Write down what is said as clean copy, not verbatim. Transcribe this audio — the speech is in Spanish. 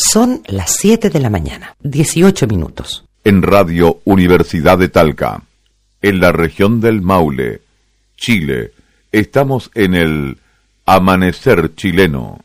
Son las 7 de la mañana, 18 minutos. En Radio Universidad de Talca, en la región del Maule, Chile, estamos en el Amanecer Chileno.